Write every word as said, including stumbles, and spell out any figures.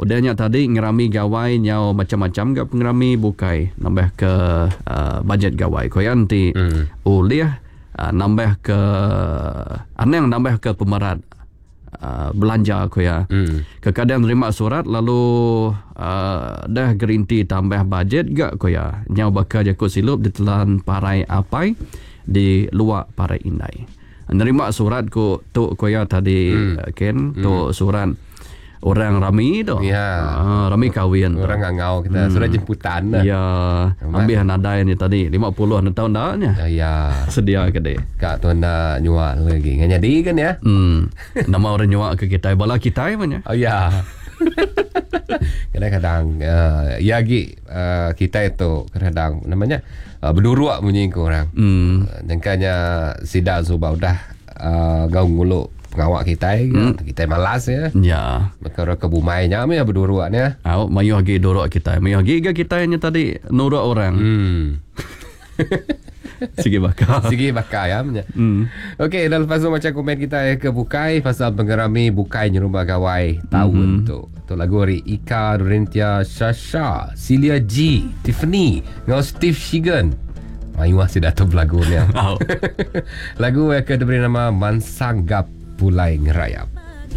Udahnya tadi ngerami gawai nyau macam-macam gak pengerami bukai nambah ke uh, budget gawai ko yanti mm. uliah uh, nambah ke aneh nambah ke pemerat uh, belanja ko ya mm. kekadang terima surat lalu uh, dah gerinti tambah budget gak ko ya nyau bakal jakut silup ditelan parai apai di luar parai indai nerima surat ko tu ko ya tadi mm. Ken tu mm. surat orang rami tu. Ya. Uh, rami kahwin. Orang ngau kita. Hmm. Sudah jemputan dah. Ya. Ambil nadai ni tadi. lima puluh tahun dah ni. Ya. Sedia ke dia. Kak tu nak nyuak lagi. Ngan jadi kan ya? Hmm. Nama orang nyuak ke kita. Bala kita mana? Oh ya. Kadang-kadang. Uh, ya Gi. Uh, kita itu kadang namanya. Uh, berduruak bunyi ke orang. Hmm. Uh, Jangkanya sidak subah dah. Uh, gaung nguluk. Pengawak kita hmm. kita malas ya. Ya. Maka ke bumainya me berduruk ni. Au mayuh gi dorok kita. Mayuh gi ga kita nya tadi nurut orang. Hmm. Sige bakal. Sige bakal ya. Hmm. Okey, dan lepas tu macam komen kita ke Bukai pasal pengerami Bukai rumah gawai tahun mm-hmm. tu. Tu lagu dari Ika, Dorintia, Shasha, Celia G, Tiffany, ngau Steve Shigan. Mayuh masih datang lagu ni. Lagu yang ke diberi nama Mansanggap Pulai Ngerayap.